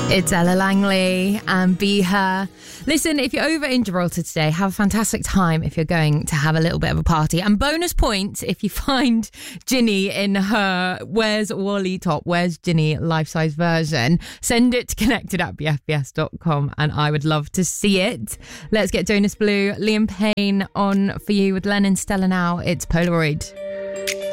It's Ella Langley and Be Her. Listen, if you're over in Gibraltar today, have a fantastic time if you're going to have a little bit of a party. And bonus points if you find Ginny in her Where's Wally top, Where's Ginny life-size version. Send it to connected@bfbs.com and I would love to see it. Let's get Jonas Blue, Liam Payne on for you with Lennon Stella now. It's Polaroid.